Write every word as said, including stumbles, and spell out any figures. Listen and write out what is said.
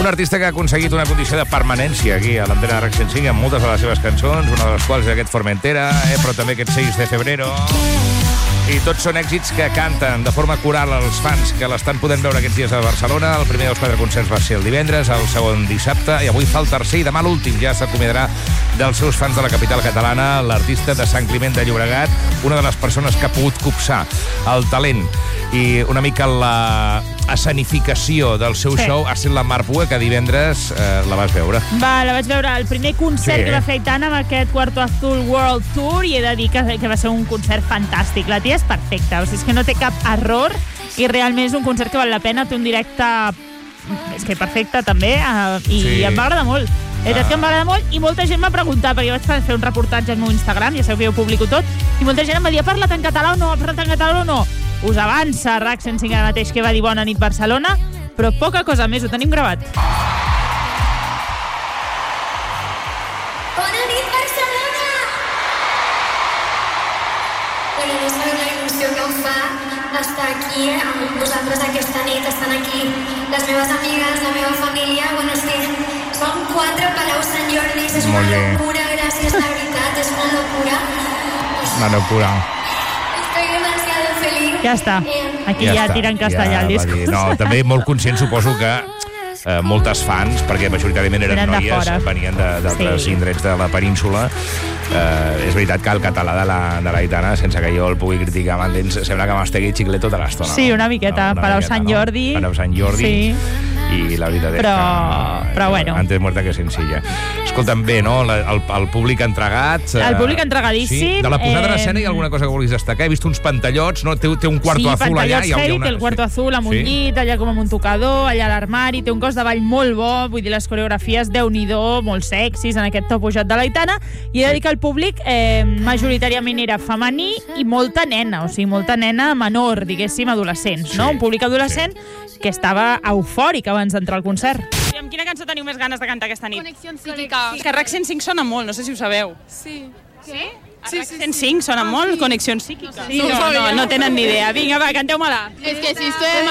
Un artista que ha aconseguit una condició de permanència aquí a l'antena de RAC cent cinc amb moltes de les seves cançons, una de les quals és aquest Formentera, eh, però també aquest seis de febrero. I tots són èxits que canten de forma coral als fans que l'estan podent veure aquests dies a Barcelona. El primer dels quatre concerts va ser el divendres, el segon dissabte, i avui fa el tercer, i demà l'últim. Ja s'acomiadarà dels seus fans de la capital catalana, l'artista de Sant Climent de Llobregat, una de les persones que ha pogut copsar el talent i una mica la escenificació del seu sí. show ha estat la Mar Bua, que divendres eh, la vas veure. Va, la vaig veure el primer concert sí. que va fer Aitana amb aquest Cuarto Azul World Tour, i he de dir que, que va ser un concert fantàstic. La tia és perfecta, o sigui, és que no té cap error i realment és un concert que val la pena. Té un directe, és que perfecte també, eh, i sí. em va agradar molt. És veritat que em va agradar molt, i molta gent m'ha preguntat, perquè jo vaig fer un reportatge al meu Instagram, ja sabeu que jo ho publico tot, i molta gent em va dir, ha parlat en català o no, ha parlat en català o no? Us avança RAC cent cinc ara mateix que va dir Bona nit Barcelona, però poca cosa més, ho tenim gravat. Bona nit Barcelona! Bueno, no sabeu la il·lusió que em fa estar aquí amb vosaltres aquesta nit, estan aquí les meves amigues, la meva família. Bueno, és que som quatre Palau Sant Jordi, és una locura, gràcies, la veritat, és una locura. Una locura. Estoy demasiado feliz. Ja està, aquí ja, ja està. tira en castellà ja el discurs. No, també molt conscient, suposo que eh, moltes fans, perquè majoritàriament eren Venen noies, venien d'altres sí. indrets de la península. Eh, és veritat que el català de la, de l'Aitana, sense que jo el pugui criticar, m'entens, sembla que m'estegui xiclet tota l'estona. Sí, una miqueta, no? una Palau miqueta, Sant Jordi. No? Palau Sant Jordi. Sí. I la veritat però, és que... Però bueno. Antes muerta que sencilla. Escolta'm, bé, no? El, el públic entregat... El públic entregadíssim. Sí? De la posada eh... en escena hi ha alguna cosa que vulguis destacar? He vist uns pantallots, no? Té, té un Cuarto sí, Azul allà. Sí, pantallots, una... té el Cuarto sí. Azul amb un sí? llit, allà com amb un tocador, allà a l'armari, té un cos de ball molt bo, vull dir, les coreografies, Déu-n'hi-do, molt sexis en aquest to pujat de l'Aitana, i he de dir que el públic eh, majoritàriament era femení i molta nena, o sigui, molta nena menor, diguéssim, adolescents, sí. no? Un públic adolescent sí. que estava eufòric abans d'entrar al concert. I amb quina cançó teniu més ganes de cantar aquesta nit? Connexió psíquica. És que RAC cent cinc sona molt, no sé si ho sabeu. Sí. Sí? Sí, sí, cent cinc sona molt, Connexió psíquica. Sí, no, no, no tenen ni idea. Vinga, va, canteu-me-la. Es que si estoy